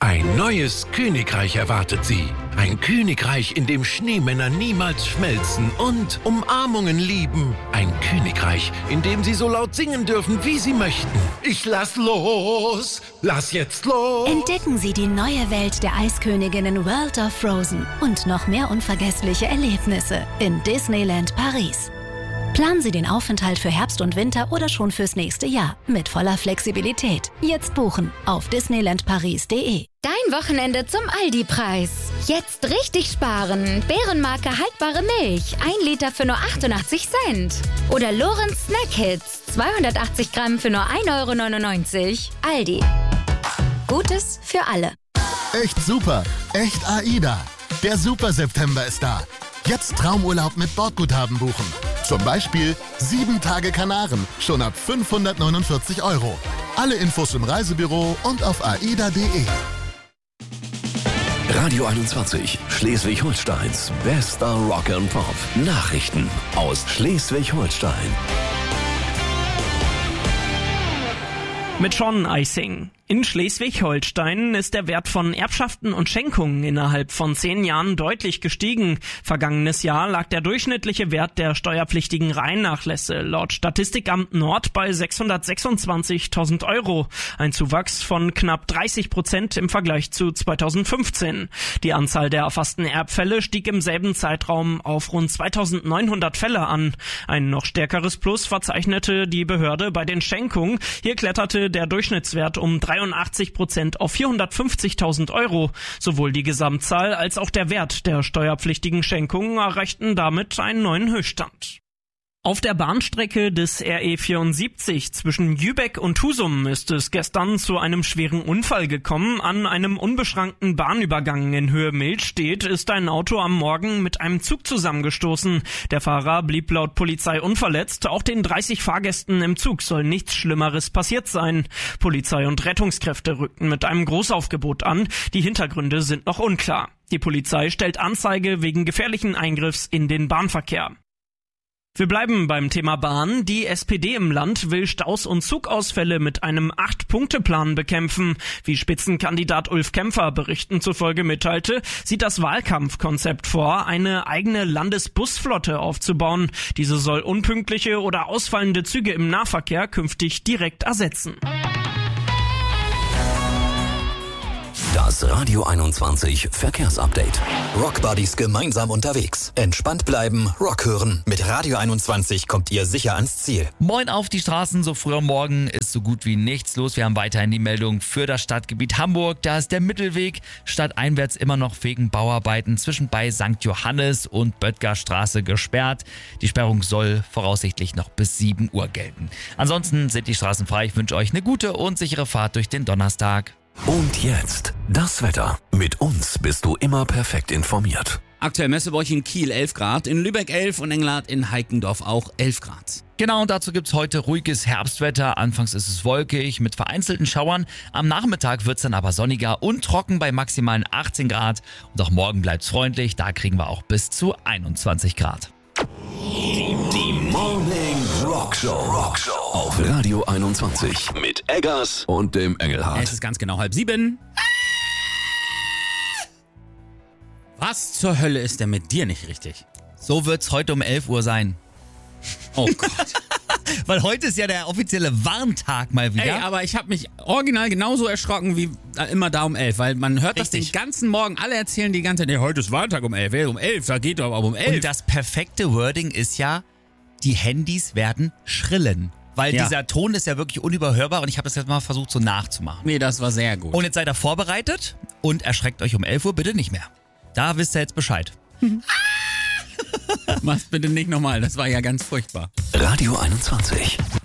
Ein neues Königreich erwartet Sie. Ein Königreich, in dem Schneemänner niemals schmelzen und Umarmungen lieben. Ein Königreich, in dem Sie so laut singen dürfen, wie Sie möchten. Ich lass los! Lass jetzt los! Entdecken Sie die neue Welt der Eisköniginnen World of Frozen und noch mehr unvergessliche Erlebnisse in Disneyland Paris. Planen Sie den Aufenthalt für Herbst und Winter oder schon fürs nächste Jahr mit voller Flexibilität. Jetzt buchen auf disneylandparis.de. Dein Wochenende zum Aldi-Preis. Jetzt richtig sparen. Bärenmarke haltbare Milch. 1 Liter für nur 88 Cent. Oder Lorenz Snack Hits. 280 Gramm für nur 1,99 €. Aldi. Gutes für alle. Echt super. Echt AIDA. Der Super September ist da. Jetzt Traumurlaub mit Bordguthaben buchen. Zum Beispiel 7 Tage Kanaren, schon ab 549 €. Alle Infos im Reisebüro und auf aida.de. Radio 21, Schleswig-Holsteins bester Rock and Pop. Nachrichten aus Schleswig-Holstein. Mit Sean Eising. In Schleswig-Holstein ist der Wert von Erbschaften und Schenkungen innerhalb von 10 Jahren deutlich gestiegen. Vergangenes Jahr lag der durchschnittliche Wert der steuerpflichtigen Reinnachlässe laut Statistikamt Nord bei 626.000 €. Ein Zuwachs von knapp 30% im Vergleich zu 2015. Die Anzahl der erfassten Erbfälle stieg im selben Zeitraum auf rund 2.900 Fälle an. Ein noch stärkeres Plus verzeichnete die Behörde bei den Schenkungen. Hier kletterte der Durchschnittswert um 83% auf 450.000 €. Sowohl die Gesamtzahl als auch der Wert der steuerpflichtigen Schenkungen erreichten damit einen neuen Höchststand. Auf der Bahnstrecke des RE 74 zwischen Jübeck und Husum ist es gestern zu einem schweren Unfall gekommen. An einem unbeschrankten Bahnübergang in Höhe Milstedt ist ein Auto am Morgen mit einem Zug zusammengestoßen. Der Fahrer blieb laut Polizei unverletzt. Auch den 30 Fahrgästen im Zug soll nichts Schlimmeres passiert sein. Polizei und Rettungskräfte rückten mit einem Großaufgebot an. Die Hintergründe sind noch unklar. Die Polizei stellt Anzeige wegen gefährlichen Eingriffs in den Bahnverkehr. Wir bleiben beim Thema Bahn. Die SPD im Land will Staus und Zugausfälle mit einem 8-Punkte-Plan bekämpfen. Wie Spitzenkandidat Ulf Kämpfer Berichten zufolge mitteilte, sieht das Wahlkampfkonzept vor, eine eigene Landesbusflotte aufzubauen. Diese soll unpünktliche oder ausfallende Züge im Nahverkehr künftig direkt ersetzen. Das Radio 21 Verkehrsupdate. Rockbuddies gemeinsam unterwegs. Entspannt bleiben, Rock hören. Mit Radio 21 kommt ihr sicher ans Ziel. Moin auf die Straßen, so früh am Morgen ist so gut wie nichts los. Wir haben weiterhin die Meldung für das Stadtgebiet Hamburg. Da ist der Mittelweg stadteinwärts immer noch wegen Bauarbeiten zwischen bei St. Johannes und Böttger Straße gesperrt. Die Sperrung soll voraussichtlich noch bis 7 Uhr gelten. Ansonsten sind die Straßen frei. Ich wünsche euch eine gute und sichere Fahrt durch den Donnerstag. Und jetzt das Wetter. Mit uns bist du immer perfekt informiert. Aktuell Messebräuch in Kiel 11 Grad, in Lübeck 11 und Engelhardt in Heikendorf auch 11 Grad. Genau, und dazu gibt's heute ruhiges Herbstwetter. Anfangs ist es wolkig mit vereinzelten Schauern. Am Nachmittag wird's dann aber sonniger und trocken bei maximalen 18 Grad. Und auch morgen bleibt's freundlich, da kriegen wir auch bis zu 21 Grad. Die Morning Rockshow auf Radio 21 mit Eggers und dem Engelhardt. Es ist ganz genau 6:30. Was zur Hölle ist denn mit dir nicht richtig? So wird's heute um 11 Uhr sein. Oh Gott. Weil heute ist ja der offizielle Warntag mal wieder. Ey, aber ich habe mich original genauso erschrocken wie immer da um 11, weil man hört das den ganzen Morgen, alle erzählen die ganze Zeit, nee, heute ist Warntag um 11, um 11, da geht doch aber um 11. Und das perfekte Wording ist ja, die Handys werden schrillen. Weil dieser Ton ist ja wirklich unüberhörbar und ich habe das jetzt mal versucht so nachzumachen. Nee, das war sehr gut. Und jetzt seid ihr vorbereitet und erschreckt euch um 11 Uhr bitte nicht mehr. Da wisst ihr jetzt Bescheid. Mach's bitte nicht nochmal, das war ja ganz furchtbar. Radio 21.